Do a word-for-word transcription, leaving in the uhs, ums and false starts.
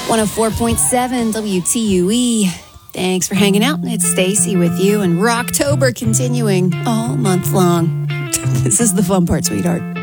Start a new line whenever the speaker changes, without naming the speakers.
one oh four point seven W T U E. Thanks for hanging out. It's Stacy with you, and Rocktober continuing all month long. This is the fun part, sweetheart.